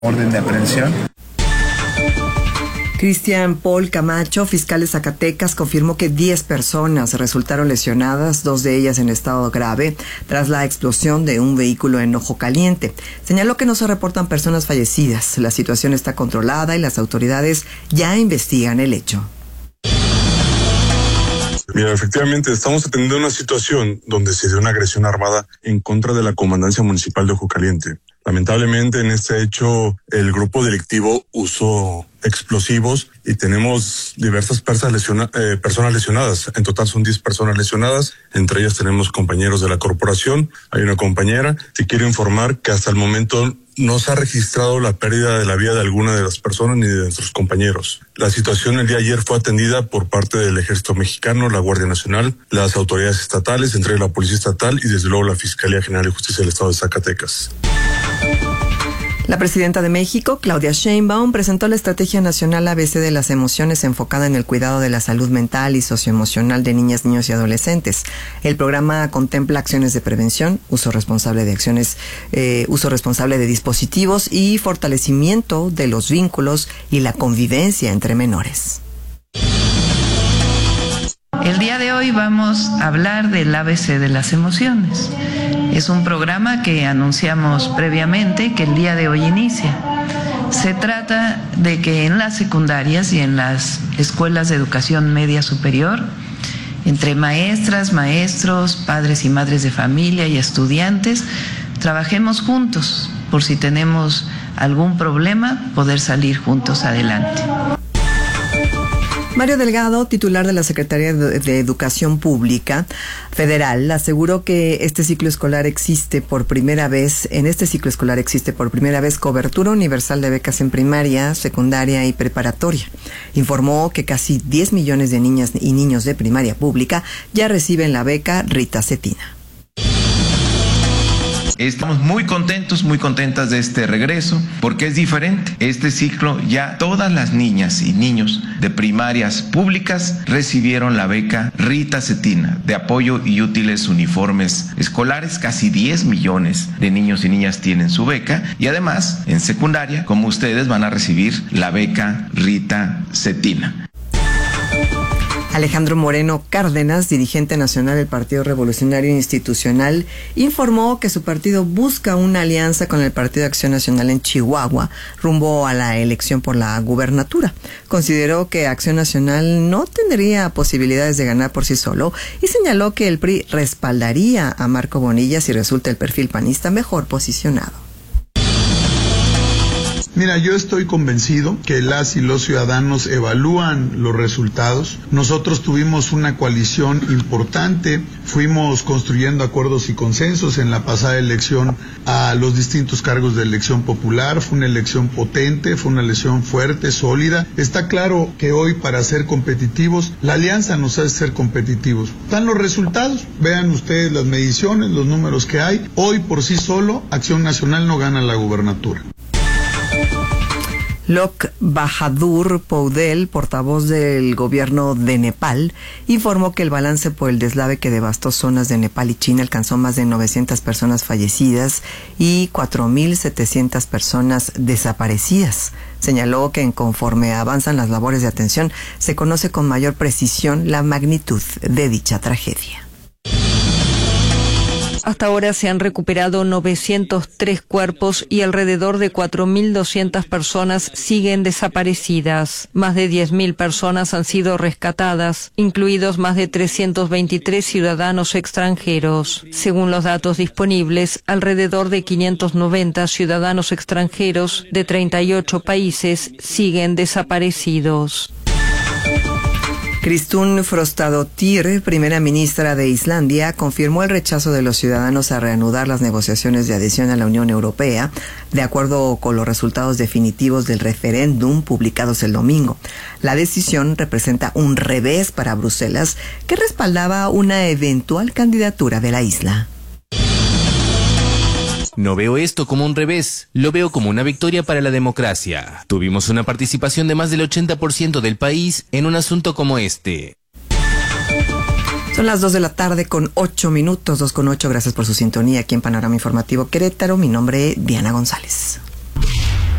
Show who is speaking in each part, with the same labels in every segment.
Speaker 1: orden de aprehensión.
Speaker 2: Cristian Paul Camacho, fiscal de Zacatecas, confirmó que 10 personas resultaron lesionadas, 2 de ellas en estado grave, tras la explosión de un vehículo en Ojo Caliente. Señaló que no se reportan personas fallecidas. La situación está controlada y las autoridades ya investigan el hecho.
Speaker 3: Mira, efectivamente, estamos atendiendo una situación donde se dio una agresión armada en contra de la Comandancia Municipal de Ojo Caliente. Lamentablemente, en este hecho, el grupo delictivo usó explosivos y tenemos diversas personas lesionadas. En total son 10 personas lesionadas. Entre ellas tenemos compañeros de la corporación. Hay una compañera. Te quiero informar que hasta el momento no se ha registrado la pérdida de la vida de alguna de las personas ni de nuestros compañeros. La situación el día de ayer fue atendida por parte del Ejército Mexicano, la Guardia Nacional, las autoridades estatales, entre ellas la Policía Estatal y desde luego la Fiscalía General de Justicia del Estado de Zacatecas.
Speaker 2: La presidenta de México, Claudia Sheinbaum, presentó la Estrategia Nacional ABC de las Emociones enfocada en el cuidado de la salud mental y socioemocional de niñas, niños y adolescentes. El programa contempla acciones de prevención, uso responsable de dispositivos y fortalecimiento de los vínculos y la convivencia entre menores.
Speaker 4: El día de hoy vamos a hablar del ABC de las emociones. Es un programa que anunciamos previamente que el día de hoy inicia. Se trata de que en las secundarias y en las escuelas de educación media superior, entre maestras, maestros, padres y madres de familia y estudiantes, trabajemos juntos por si tenemos algún problema, poder salir juntos adelante.
Speaker 2: Mario Delgado, titular de la Secretaría de Educación Pública Federal, aseguró que en este ciclo escolar existe por primera vez cobertura universal de becas en primaria, secundaria y preparatoria. Informó que casi 10 millones de niñas y niños de primaria pública ya reciben la beca Rita Cetina.
Speaker 5: Estamos muy contentas de este regreso, porque es diferente. Este ciclo ya todas las niñas y niños de primarias públicas recibieron la beca Rita Cetina de apoyo y útiles uniformes escolares. Casi 10 millones de niños y niñas tienen su beca, y además en secundaria, como ustedes, van a recibir la beca Rita Cetina.
Speaker 2: Alejandro Moreno Cárdenas, dirigente nacional del Partido Revolucionario Institucional, informó que su partido busca una alianza con el Partido de Acción Nacional en Chihuahua rumbo a la elección por la gubernatura. Consideró que Acción Nacional no tendría posibilidades de ganar por sí solo y señaló que el PRI respaldaría a Marco Bonilla si resulta el perfil panista mejor posicionado.
Speaker 6: Mira, yo estoy convencido que las y los ciudadanos evalúan los resultados. Nosotros tuvimos una coalición importante, fuimos construyendo acuerdos y consensos en la pasada elección a los distintos cargos de elección popular. Fue una elección potente, fue una elección fuerte, sólida. Está claro que hoy, para ser competitivos, la alianza nos hace ser competitivos. Están los resultados, vean ustedes las mediciones, los números que hay. Hoy por sí solo, Acción Nacional no gana la gubernatura.
Speaker 2: Lok Bahadur Poudel, portavoz del gobierno de Nepal, informó que el balance por el deslave que devastó zonas de Nepal y China alcanzó más de 900 personas fallecidas y 4.700 personas desaparecidas. Señaló que conforme avanzan las labores de atención, se conoce con mayor precisión la magnitud de dicha tragedia.
Speaker 7: Hasta ahora se han recuperado 903 cuerpos y alrededor de 4.200 personas siguen desaparecidas. Más de 10.000 personas han sido rescatadas, incluidos más de 323 ciudadanos extranjeros. Según los datos disponibles, alrededor de 590 ciudadanos extranjeros de 38 países siguen desaparecidos.
Speaker 2: Kristún Frostadóttir, primera ministra de Islandia, confirmó el rechazo de los ciudadanos a reanudar las negociaciones de adhesión a la Unión Europea, de acuerdo con los resultados definitivos del referéndum publicados el domingo. La decisión representa un revés para Bruselas, que respaldaba una eventual candidatura de la isla.
Speaker 8: No veo esto como un revés, lo veo como una victoria para la democracia. Tuvimos una participación de más del 80% del país en un asunto como este.
Speaker 2: Son las 2 de la tarde con 8 minutos, 2:08. Gracias por su sintonía aquí en Panorama Informativo Querétaro. Mi nombre es Diana González.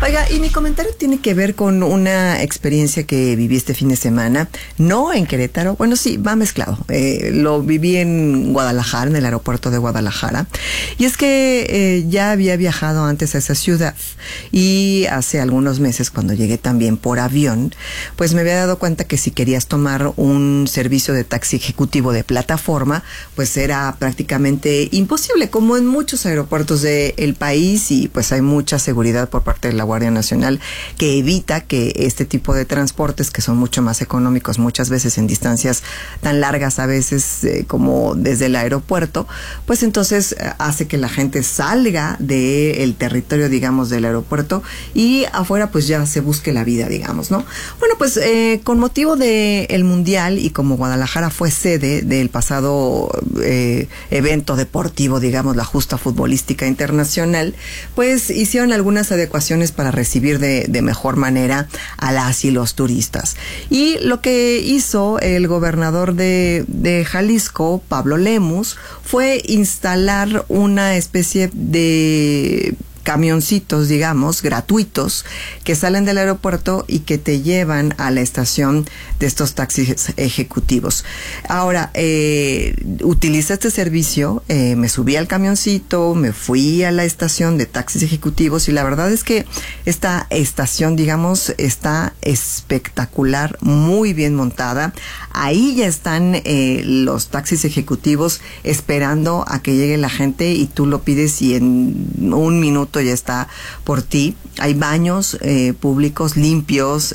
Speaker 2: Oiga, y mi comentario tiene que ver con una experiencia que viví este fin de semana, no en Querétaro, bueno, sí, va mezclado. Lo viví en Guadalajara, en el aeropuerto de Guadalajara, y es que ya había viajado antes a esa ciudad, y hace algunos meses, cuando llegué también por avión, pues me había dado cuenta que si querías tomar un servicio de taxi ejecutivo de plataforma, pues era prácticamente imposible, como en muchos aeropuertos del país, y pues hay mucha seguridad por parte de la Guardia Nacional que evita que este tipo de transportes, que son mucho más económicos muchas veces en distancias tan largas a veces como desde el aeropuerto, pues entonces hace que la gente salga del territorio, digamos, del aeropuerto, y afuera pues ya se busque la vida, digamos, ¿no? Bueno, pues con motivo del Mundial, y como Guadalajara fue sede del pasado evento deportivo, digamos, la justa futbolística internacional, pues hicieron algunas adecuaciones para recibir de mejor manera a las y los turistas. Y lo que hizo el gobernador de Jalisco, Pablo Lemus, fue instalar una especie de camioncitos, digamos, gratuitos, que salen del aeropuerto y que te llevan a la estación de estos taxis ejecutivos. Ahora, utilicé este servicio, me subí al camioncito, me fui a la estación de taxis ejecutivos, y la verdad es que esta estación, digamos, está espectacular, muy bien montada. Ahí ya están los taxis ejecutivos esperando a que llegue la gente, y tú lo pides y en un minuto ya está por ti. Hay baños públicos limpios,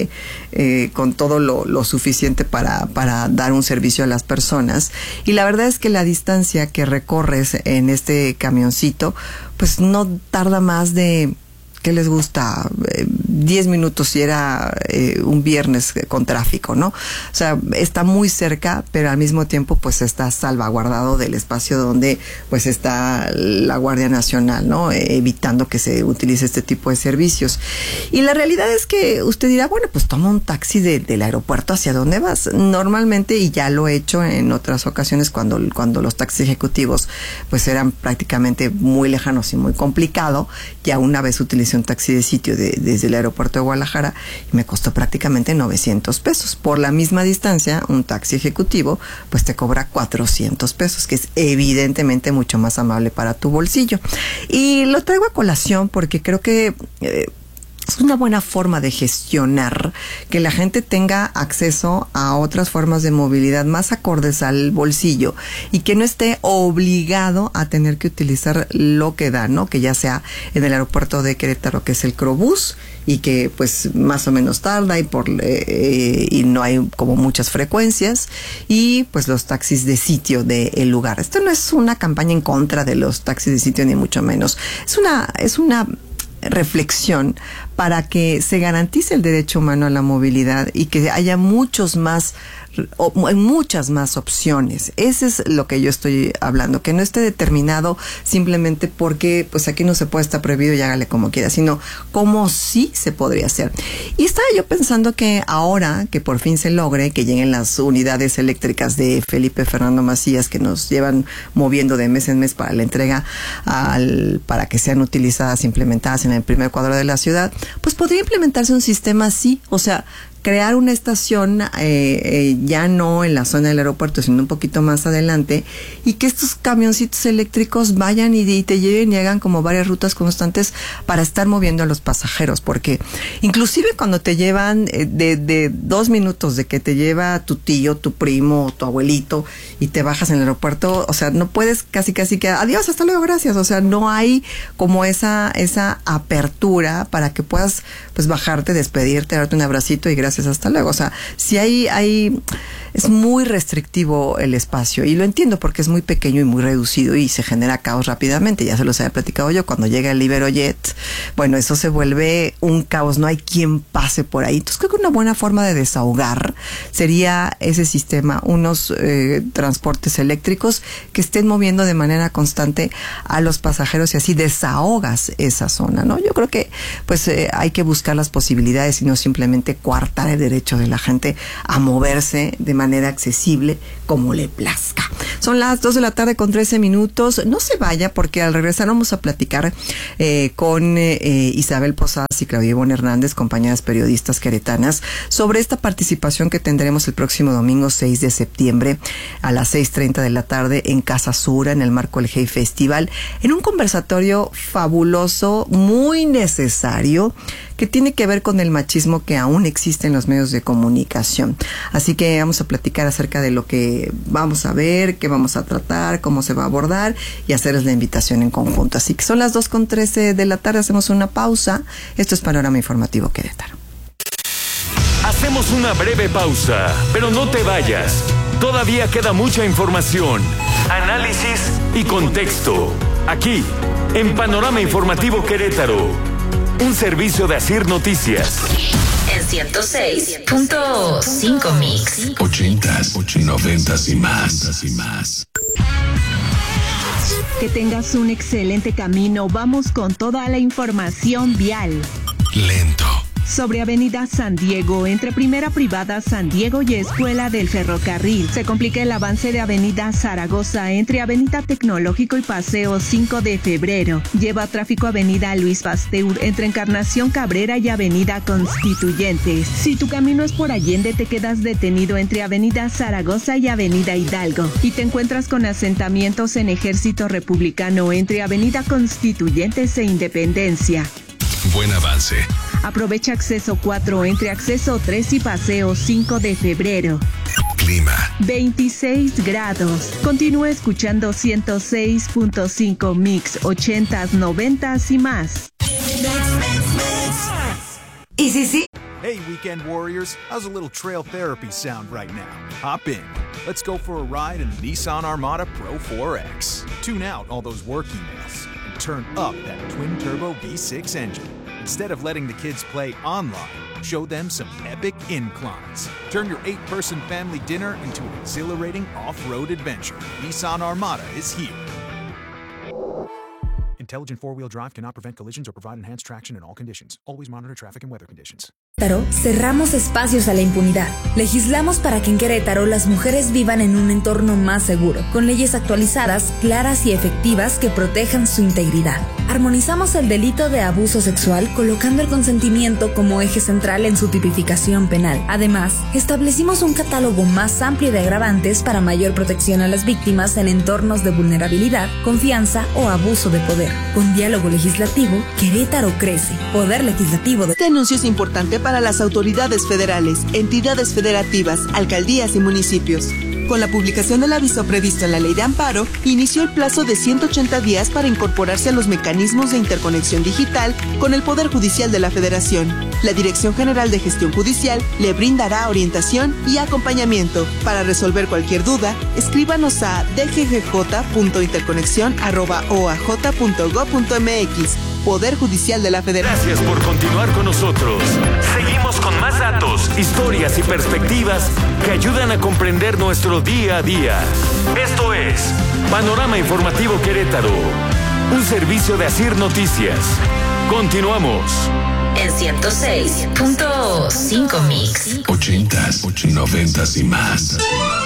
Speaker 2: con todo lo suficiente para dar un servicio a las personas. Y la verdad es que la distancia que recorres en este camioncito, pues no tarda más de, ¿qué les gusta? 10 minutos si era un viernes con tráfico, ¿no? O sea, está muy cerca, pero al mismo tiempo pues está salvaguardado del espacio donde pues está la Guardia Nacional, ¿no? Evitando que se utilice este tipo de servicios. Y la realidad es que usted dirá, bueno, pues toma un taxi del aeropuerto hacia dónde vas. Normalmente, y ya lo he hecho en otras ocasiones cuando los taxis ejecutivos pues eran prácticamente muy lejanos y muy complicado, ya una vez utilicé un taxi de sitio desde el aeropuerto de Guadalajara y me costó prácticamente 900 pesos. Por la misma distancia, un taxi ejecutivo pues te cobra 400 pesos, que es evidentemente mucho más amable para tu bolsillo. Y lo traigo a colación porque creo que es una buena forma de gestionar que la gente tenga acceso a otras formas de movilidad más acordes al bolsillo, y que no esté obligado a tener que utilizar lo que da, ¿no? Que ya sea en el aeropuerto de Querétaro, que es el Crobús, y que pues más o menos tarda y no hay como muchas frecuencias, y pues los taxis de sitio del lugar. Esto no es una campaña en contra de los taxis de sitio, ni mucho menos. Es una reflexión para que se garantice el derecho humano a la movilidad y que haya muchas más opciones. Ese es lo que yo estoy hablando, que no esté determinado simplemente porque pues aquí no se puede, está prohibido y hágale como quiera, sino como sí se podría hacer. Y estaba yo pensando que ahora que por fin se logre que lleguen las unidades eléctricas de Felipe Fernando Macías, que nos llevan moviendo de mes en mes para la entrega para que sean utilizadas, implementadas en el primer cuadro de la ciudad, pues podría implementarse un sistema así, o sea, crear una estación ya no en la zona del aeropuerto, sino un poquito más adelante, y que estos camioncitos eléctricos vayan y te lleven y hagan como varias rutas constantes para estar moviendo a los pasajeros, porque inclusive cuando te llevan de 2 minutos de que te lleva tu tío, tu primo, tu abuelito, y te bajas en el aeropuerto, o sea, no puedes casi que adiós, hasta luego, gracias, o sea, no hay como esa apertura para que puedas pues bajarte, despedirte, darte un abracito y gracias, hasta luego. O sea, si es muy restrictivo el espacio, y lo entiendo porque es muy pequeño y muy reducido y se genera caos rápidamente. Ya se los había platicado yo, cuando llega el Iberojet, bueno, eso se vuelve un caos, no hay quien pase por ahí. Entonces creo que una buena forma de desahogar sería ese sistema, unos transportes eléctricos que estén moviendo de manera constante a los pasajeros, y así desahogas esa zona, ¿no? Yo creo que pues hay que buscar las posibilidades y no simplemente coartar el derecho de la gente a moverse de manera accesible como le plazca. Son las 2:13 p.m. No se vaya, porque al regresar vamos a platicar con Isabel Posadas y Claudia Ivonne Hernández, compañeras periodistas queretanas, sobre esta participación que tendremos el próximo domingo 6 de septiembre a las 6:30 de la tarde en Casa Sura, en el marco del Hey Festival, en un conversatorio fabuloso, muy necesario, que tiene que ver con el machismo que aún existe en los medios de comunicación. Así que vamos a platicar acerca de lo que vamos a ver, qué vamos a tratar, cómo se va a abordar y hacerles la invitación en conjunto. Así que son las 2:13 de la tarde, hacemos una pausa. Esto es Panorama Informativo Querétaro.
Speaker 1: Hacemos una breve pausa, pero no te vayas. Todavía queda mucha información, análisis y contexto. Aquí, en Panorama Informativo Querétaro. Un servicio de Asir Noticias.
Speaker 9: En 106.5 Mix.
Speaker 10: 80s, 90s y más.
Speaker 11: Que tengas un excelente camino. Vamos con toda la información vial.
Speaker 10: Lento.
Speaker 11: Sobre Avenida San Diego, entre Primera Privada San Diego y Escuela del Ferrocarril, se complica el avance de Avenida Zaragoza entre Avenida Tecnológico y Paseo 5 de Febrero. Lleva tráfico Avenida Luis Pasteur entre Encarnación Cabrera y Avenida Constituyentes. Si tu camino es por Allende, te quedas detenido entre Avenida Zaragoza y Avenida Hidalgo. Y te encuentras con asentamientos en Ejército Republicano entre Avenida Constituyentes e Independencia.
Speaker 10: Buen avance.
Speaker 11: Aprovecha Acceso 4 entre Acceso 3 y Paseo 5 de Febrero.
Speaker 10: Clima.
Speaker 11: 26 grados. Continúa escuchando 106.5 Mix, 80s, 90s y más.
Speaker 12: ¿Y sí?
Speaker 13: Hey, Weekend Warriors. How's a little trail therapy sound right now? Hop in. Let's go for a ride in the Nissan Armada Pro 4X. Tune out all those work emails and turn up that twin-turbo V6 engine. Instead of letting the kids play online, show them some epic inclines. Turn your 8-person family dinner into an exhilarating off-road adventure. Nissan Armada is here. Intelligent four-wheel drive cannot prevent collisions or provide enhanced traction in all conditions. Always monitor traffic and weather conditions.
Speaker 14: Cerramos espacios a la impunidad. Legislamos para que en Querétaro las mujeres vivan en un entorno más seguro, con leyes actualizadas, claras y efectivas que protejan su integridad. Armonizamos el delito de abuso sexual colocando el consentimiento como eje central en su tipificación penal. Además, establecimos un catálogo más amplio de agravantes para mayor protección a las víctimas en entornos de vulnerabilidad, confianza o abuso de poder. Con diálogo legislativo, Querétaro crece. Poder legislativo de...
Speaker 15: Este anuncio es importante para las autoridades federales, entidades federativas, alcaldías y municipios. Con la publicación del aviso previsto en la Ley de Amparo, inició el plazo de 180 días para incorporarse a los mecanismos de interconexión digital con el Poder Judicial de la Federación. La Dirección General de Gestión Judicial le brindará orientación y acompañamiento. Para resolver cualquier duda, escríbanos a dggj.interconexión@oaj.gov.mx. Poder Judicial de la Federación.
Speaker 1: Gracias por continuar con nosotros. Seguimos con más datos, historias y perspectivas que ayudan a comprender nuestro día a día. Esto es Panorama Informativo Querétaro, un servicio de Asir Noticias. Continuamos.
Speaker 9: En 106.5 Mix.
Speaker 10: 80s, 90s y más.